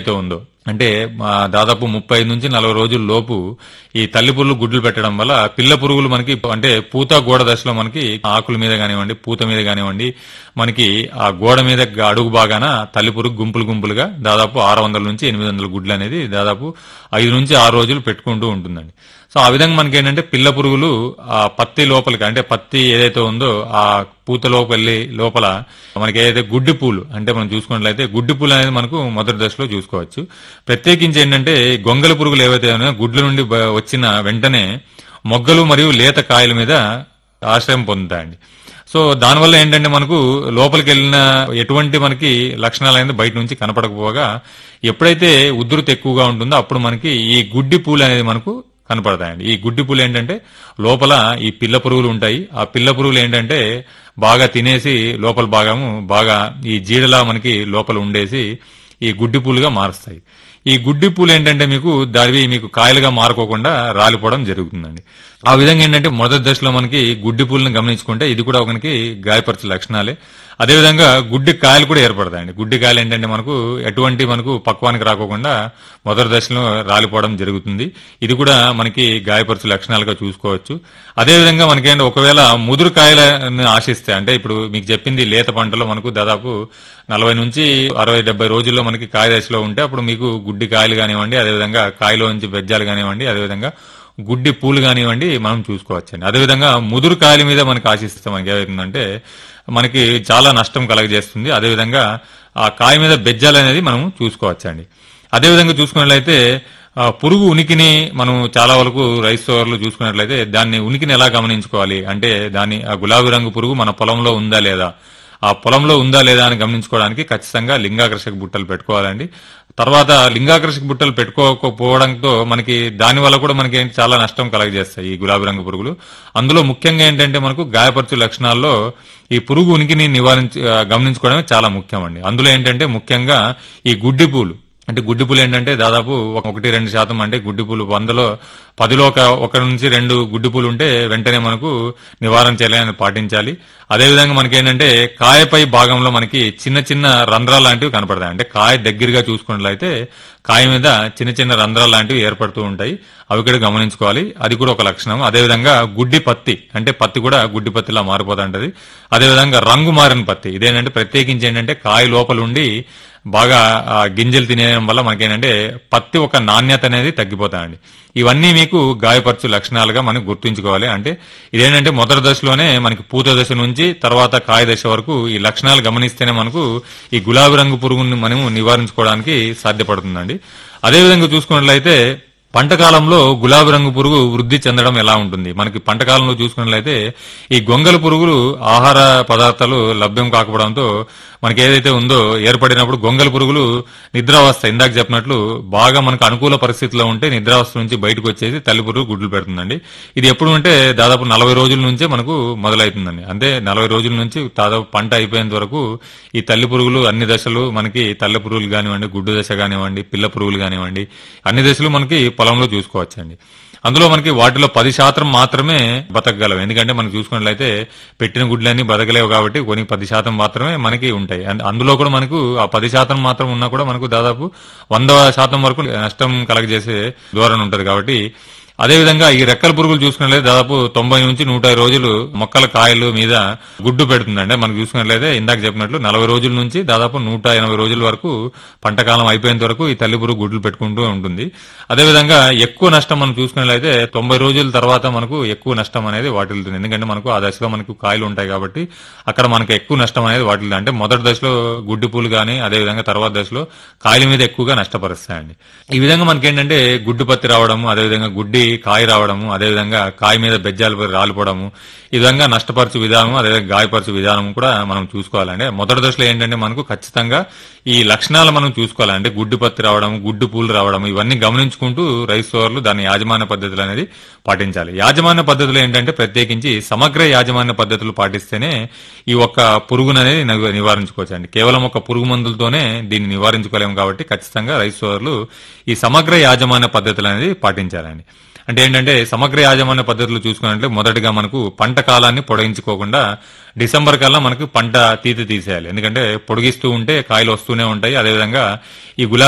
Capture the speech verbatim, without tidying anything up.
అయితే ఉందో అంటే ఆ, దాదాపు ముప్పై నుంచి నలభై రోజుల లోపు ఈ తల్లి పురుగులు గుడ్లు పెట్టడం వల్ల పిల్ల పురుగులు మనకి అంటే పూత గోడ దశలో మనకి ఆకుల మీద కానివ్వండి పూత మీద కానివ్వండి మనకి ఆ గోడ మీద అడుగు బాగాన తల్లి పురుగు గుంపులు గుంపులుగా దాదాపు ఆరు వందల నుంచి ఎనిమిది వందల గుడ్లు అనేది దాదాపు ఐదు నుంచి ఆరు రోజులు పెట్టుకుంటూ ఉంటుందండి. సో ఆ విధంగా మనకి ఏంటంటే పిల్ల పురుగులు ఆ పత్తి లోపలికి అంటే పత్తి ఏదైతే ఉందో ఆ పూత లోపలి లోపల మనకి ఏదైతే గుడ్డి పూలు అంటే మనం చూసుకున్నట్లయితే గుడ్డి పూలు అనేది మనకు మొదటి దశలో చూసుకోవచ్చు. ప్రత్యేకించి ఏంటంటే గొంగల పురుగులు ఏవైతే ఉన్నాయో గుడ్ల నుండి బ- వచ్చిన వెంటనే మొగ్గలు మరియు లేత కాయల మీద ఆశ్రయం పొందుతాయండి. సో దానివల్ల ఏంటంటే మనకు లోపలికి వెళ్ళిన ఎటువంటి మనకి లక్షణాలు అనేది బయట నుంచి కనపడకపోగా ఎప్పుడైతే ఉధృతి ఎక్కువగా ఉంటుందో అప్పుడు మనకి ఈ గుడ్డి పూలు అనేది మనకు కనపడతాయండి. ఈ గుడ్డి పూలు ఏంటంటే లోపల ఈ పిల్ల పురుగులు ఉంటాయి. ఆ పిల్ల పురుగులు ఏంటంటే బాగా తినేసి లోపల భాగము బాగా ఈ జీడలా మనకి లోపల ఉండేసి ఈ గుడ్డి పూలుగా మారుస్తాయి. ఈ గుడ్డి పూలు ఏంటంటే మీకు దానివి మీకు కాయలుగా మారుకోకుండా రాలిపోవడం జరుగుతుందండి. ఆ విధంగా ఏంటంటే మొదటి దశలో మనకి గుడ్డి పూలను గమనించుకుంటే ఇది కూడా ఒకనికి గాయపరిచే లక్షణాలే. అదేవిధంగా గుడ్డి కాయలు కూడా ఏర్పడతాయండి. గుడ్డి కాయలు ఏంటంటే మనకు ఎటువంటి మనకు పక్వానికి రాకోకుండా మొదటి దశలో రాలిపోవడం జరుగుతుంది. ఇది కూడా మనకి గాయపరిచే లక్షణాలుగా చూసుకోవచ్చు. అదేవిధంగా మనకేంటి ఒకవేళ ముదురు కాయలను ఆశిస్తే అంటే ఇప్పుడు మీకు చెప్పింది లేత పంటలో మనకు దాదాపు నలభై నుంచి అరవై డెబ్బై రోజుల్లో మనకి కాయ దశలో ఉంటే అప్పుడు మీకు గుడ్డి కాయలు కానివ్వండి అదేవిధంగా కాయలో నుంచి బెజ్జాలు కానివ్వండి అదేవిధంగా గుడ్డి పూలు కానివ్వండి మనం చూసుకోవచ్చండి. అదేవిధంగా ముదురు కాయల మీద మనకి ఆశిస్తే మనకి ఏమవుతుందంటే మనకి చాలా నష్టం కలగజేస్తుంది. అదేవిధంగా ఆ కాయ మీద బెజ్జాలు అనేది మనం చూసుకోవచ్చండి. అదేవిధంగా చూసుకున్నట్లయితే ఆ పురుగు ఉనికిని మనం చాలా వరకు రైస్ సోవర్లు చూసుకున్నట్లయితే దాన్ని ఉనికిని ఎలా గమనించుకోవాలి అంటే దాన్ని ఆ గులాబీ రంగు పురుగు మన పొలంలో ఉందా లేదా ఆ పొలంలో ఉందా లేదా అని గమనించుకోవడానికి ఖచ్చితంగా లింగాకర్షక బుట్టలు పెట్టుకోవాలండి. తర్వాత లింగాకర్షక బుట్టలు పెట్టుకోకపోవడంతో మనకి దాని వల్ల కూడా మనకి ఏంటి చాలా నష్టం కలగజేస్తాయి ఈ గులాబీ రంగు పురుగులు. అందులో ముఖ్యంగా ఏంటంటే మనకు గాయపరచు లక్షణాల్లో ఈ పురుగు ఉనికిని నివారించి ఆ, గమనించుకోవడమే చాలా ముఖ్యం అండి. అందులో ఏంటంటే ముఖ్యంగా ఈ గుడ్డి పూలు అంటే గుడ్డి పూలు ఏంటంటే దాదాపు ఒక- ఒకటి రెండు శాతం అంటే గుడ్డి పూలు వందలో పదిలో ఒక ఒక నుంచి రెండు గుడ్డి పూలు ఉంటే వెంటనే మనకు నివారణ చర్యలను పాటించాలి. అదేవిధంగా మనకి ఏంటంటే కాయపై భాగంలో మనకి చిన్న చిన్న రంధ్రాలు లాంటివి కనపడతాయి. అంటే కాయ దగ్గరగా చూసుకున్నట్లయితే కాయ మీద చిన్న చిన్న రంధ్రాలు లాంటివి ఏర్పడుతూ ఉంటాయి. అవి కూడా గమనించుకోవాలి. అది కూడా ఒక లక్షణం. అదేవిధంగా గుడ్డి పత్తి అంటే పత్తి కూడా గుడ్డి పత్తిలా మారిపోతుంటది. అదేవిధంగా రంగు మారిన పత్తి ఇదేంటంటే ప్రత్యేకించి ఏంటంటే కాయ లోపల ఉండి బాగా ఆ, గింజలు తినేయడం వల్ల మనకేంటంటే పత్తి ఒక నాణ్యత అనేది తగ్గిపోతాయండి. ఇవన్నీ మీకు గాయపరచు లక్షణాలుగా మనం గుర్తుంచుకోవాలి. అంటే ఇదేంటంటే మొదటి దశలోనే మనకి పూత దశ నుంచి తర్వాత కాయ దశ వరకు ఈ లక్షణాలు గమనిస్తేనే మనకు ఈ గులాబీ రంగు పురుగుని మనం నివారించుకోవడానికి సాధ్యపడుతుందండి. అదేవిధంగా చూసుకున్నట్లయితే పంట కాలంలో గులాబీ రంగు పురుగు వృద్ధి చెందడం ఎలా ఉంటుంది మనకి పంట కాలంలో చూసుకున్నట్లయితే ఈ గొంగల పురుగులు ఆహార పదార్థాలు లభ్యం కాకపోవడంతో మనకి ఏదైతే ఉందో ఏర్పడినప్పుడు గొంగల పురుగులు నిద్రావస్థ ఇందాక చెప్పినట్లు బాగా మనకు అనుకూల పరిస్థితిలో ఉంటే నిద్రావస్థ నుంచి బయటకు వచ్చేసి తల్లి పురుగు గుడ్లు పెడుతుందండి. ఇది ఎప్పుడు అంటే దాదాపు నలభై రోజుల నుంచే మనకు మొదలవుతుందండి. అంటే నలభై రోజుల నుంచి దాదాపు పంట అయిపోయేంత వరకు ఈ తల్లి పురుగులు అన్ని దశలు మనకి తల్లి పురుగులు కానివ్వండి గుడ్డు దశ కానివ్వండి పిల్ల పురుగులు కానివ్వండి అన్ని దశలు మనకి పొలంలో చూసుకోవచ్చండి. అందులో మనకి వాటిలో పది శాతం మాత్రమే బతకగలవు. ఎందుకంటే మనం చూసుకున్నట్లయితే పెట్టిన గుడ్లన్నీ బతకలేవు కాబట్టి కొన్ని పది శాతం మాత్రమే మనకి ఉంటాయి. అండ్ అందులో కూడా మనకు ఆ పది శాతం మాత్రం ఉన్నా కూడా మనకు దాదాపు వంద శాతం వరకు నష్టం కలగజేసే ధోరణి ఉంటది కాబట్టి అదేవిధంగా ఈ రెక్కల పురుగులు చూసుకున్నట్లయితే దాదాపు తొంభై నుంచి నూట యాభై రోజులు మొక్కల కాయలు మీద గుడ్డు పెడుతుందండి. మనకు చూసుకున్నట్లయితే ఇందాక చెప్పినట్లు నలభై రోజుల నుంచి దాదాపు నూట ఎనభై రోజుల వరకు పంట కాలం అయిపోయేంత వరకు ఈ తల్లి పురుగు గుడ్లు పెట్టుకుంటూ ఉంటుంది. అదేవిధంగా ఎక్కువ నష్టం మనం చూసుకున్నట్లయితే తొంభై రోజుల తర్వాత మనకు ఎక్కువ నష్టం అనేది వాటిల్తుంది. ఎందుకంటే మనకు ఆ దశలో మనకు కాయలు ఉంటాయి కాబట్టి అక్కడ మనకు ఎక్కువ నష్టం అనేది వాటిల్తుంది. అంటే మొదటి దశలో గుడ్డి పూలు కానీ అదేవిధంగా తర్వాత దశలో కాయల మీద ఎక్కువగా నష్టపరుస్తాయండి. ఈ విధంగా మనకి ఏంటంటే గుడ్డు పత్తి రావడం అదేవిధంగా గుడ్డి కాయ రావడము అదేవిధంగా కాయ మీద బెజ్జాలు రాలిపోవడము ఈ విధంగా నష్టపరచు విధానం అదేవిధంగా గాయపరచు విధానం కూడా మనం చూసుకోవాలంటే మొదటి దశలో ఏంటంటే మనకు ఖచ్చితంగా ఈ లక్షణాలు మనం చూసుకోవాలి. అంటే గుడ్డు పత్తి రావడం గుడ్డు పూలు రావడం ఇవన్నీ గమనించుకుంటూ రైస్ సోవర్లు దాని యాజమాన్య పద్ధతులు అనేది పాటించాలి. యాజమాన్య పద్ధతులు ఏంటంటే ప్రత్యేకించి సమగ్ర యాజమాన్య పద్ధతులు పాటిస్తేనే ఈ ఒక్క పురుగును అనేది నివ- నివారించుకోవచ్చు అండి. కేవలం ఒక పురుగు మందులతోనే దీన్ని నివారించుకోలేము కాబట్టి ఖచ్చితంగా రైస్ సోవర్లు ఈ సమగ్ర యాజమాన్య పద్ధతులు అనేది పాటించాలండి. అంటే ఏంటంటే సమగ్ర యాజమాన్య పద్ధతులు చూసుకున్నట్లే మొదటిగా మనకు పంట కాలాన్ని పొడిగించుకోకుండా డిసెంబర్ కల్లా మనకు పంట తీత తీసేయాలి. ఎందుకంటే పొడిగిస్తూ ఉంటే కాయలు వస్తూనే ఉంటాయి. అదేవిధంగా ఈ గులాబీ